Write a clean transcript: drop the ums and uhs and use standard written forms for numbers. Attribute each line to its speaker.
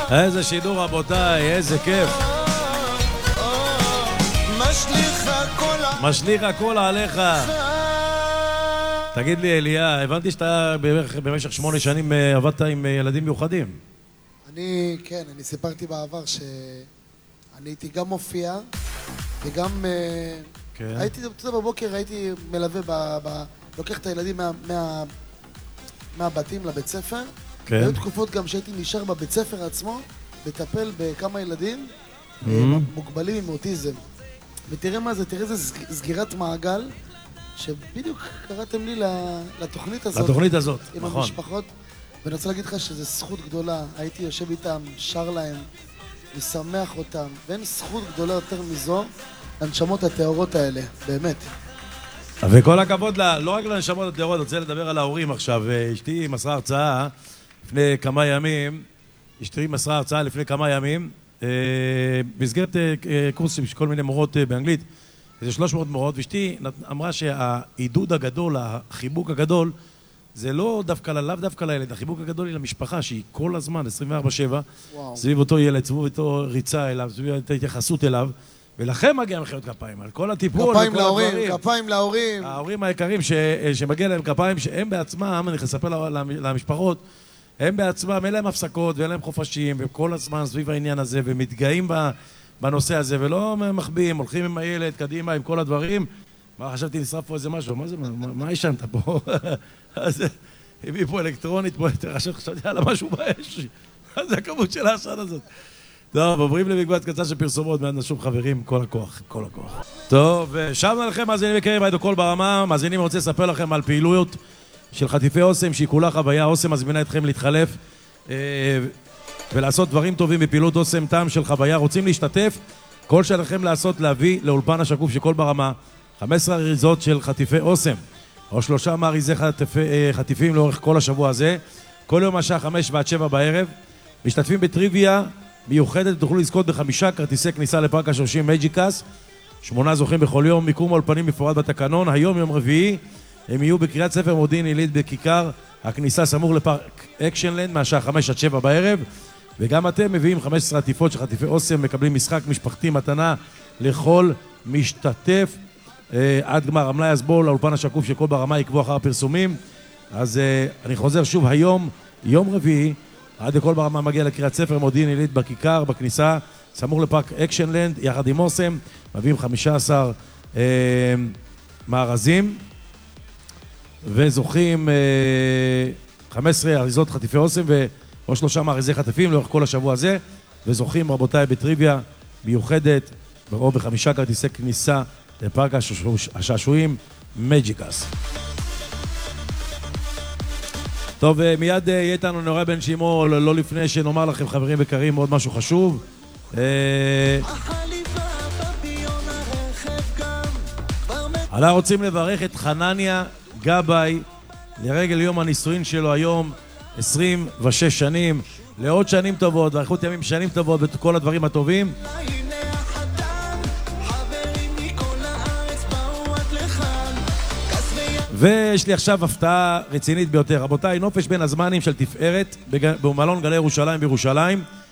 Speaker 1: איזה שידור רבותיי, איזה כיף. משליך הכל עליך. תגיד לי אליה, הבנתי שאתה במשך 8 שנים עבדת עם ילדים מיוחדים.
Speaker 2: אני סיפרתי בעבר שאני הייתי גם מופיע וגם הייתי בבוקר, הייתי מלווה, לוקח את הילדים מהבתים לבית ספר. היו תקופות גם שהייתי נשאר בבית ספר עצמו לטפל בכמה ילדים מוגבלים עם אוטיזם. ותראה מה זה, תראה איזה סגירת מעגל שבדיוק קראתם לי לתוכנית הזאת.
Speaker 1: לתוכנית הזאת,
Speaker 2: נכון. עם המשפחות. ואני רוצה להגיד לך שזו זכות גדולה. הייתי יושב איתם, שר להם, משמח אותם. ואין זכות גדולה יותר מזו, לנשמות הטהורות האלה, באמת.
Speaker 1: וכל הכבוד, לא רק לנשמות הטהורות, אני רוצה לדבר על ההורים עכשיו. אשתי מסרה הרצאה לפני כמה ימים. במסגרת קורס של כל מיני מורות באנגלית, איזה 300 מורות, ואשתי אמרה שהעידוד הגדול, החיבוק הגדול, זה לאו דווקא לילד, החיבוק הגדול היא למשפחה, שהיא כל הזמן, 24/7, סביב אותו ילד, סביב אותו ריצה אליו, סביב את ההתייחסות אליו, ולכם מגיע מחיאות כפיים, על כל הטיפול,
Speaker 2: כפיים להורים.
Speaker 1: ההורים היקרים שמגיע להם כפיים, שהם בעצמם, אני אספר למשפחות, הם בעצמם, אין להם הפסקות ואין להם חופשים, וכל הזמן סביב העניין הזה, ומתגאים בנושא הזה, ולא מחביאים, הולכים עם הילד, קדימה, עם כל הדברים. מה, חשבתי נשרף פה איזה משהו, מה זה, מה ישנת פה? אז הביא פה אלקטרונית, חשבתי על משהו באש. זה הכמות של העשן הזאת. טוב, עוברים למקבץ קצר של פרסומות, מיד נשוב חברים, כל הכוח. טוב, שבנו לכם מאזינים יקרים, הייתו קול ברמה, מאזינים רוצה לספר לכם על פעילויות של חטיפי אוסם, שהיא כולה חוויה. אוסם מזמינה אתכם להתחלף ולעשות דברים טובים בפעילות אוסם, טעם של חוויה. רוצים להשתתף? כל שלכם לעשות להביא לאולפן השקוף של קול ברמה 15 אריזות של חטיפי אוסם, או 3 מאריזי חטיפים לאורך כל השבוע הזה, כל יום מהשעה 5 ועד 7 בערב. משתתפים בטריוויה מיוחדת, תוכלו לזכות ב5 כרטיסי כניסה לפארק השורשים מג'יקס, 8 זוכים בכל יום, מיקום האולפנים מפורט בתקנון. היום יום רביעי הם יהיו בקריית ספר מודיעין עילית בכיכר הכניסה סמוך לפארק אקשנלנד מהשעה 5 עד 7 בערב. וגם אתם מביאים 15 עטיפות של חטיפי אוסם, מקבלים משחק משפחתי מתנה לכל משתתף עד גמר המלאי. אז בואו לאולפן השקוף של קול ברמה, יקבו אחר הפרסומים. אז אני חוזר שוב, היום יום רביעי, עד קול ברמה מגיע לקריית ספר מודיעין עילית בכיכר בכניסה סמוך לפארק אקשנלנד יחד עם אוסם, מביאים 15 מארזים וזוכים 15 אריזות חטיפי אוסם או 3 מארזי חטיפים לאורך כל השבוע הזה, וזוכים רבותיי בטריוויה מיוחדת או ב5 כרטיסי כניסה לפארק השעשועים מג'יקס. טוב, מיד יהיה איתנו נורא בן שימו, לא לפני שנאמר לכם חברים יקרים עוד משהו חשוב. אנחנו רוצים לברך את חנניה גבאי לרגל יום הנישואין שלו היום, 26 שנים, לעוד שנים טובות, ואריכות ימים שנים טובות וכל הדברים הטובים. ויש לי עכשיו הפתעה רצינית ביותר. רבותיי, נופש בין הזמנים של תפארת במלון גלי ירושלים בירושלים.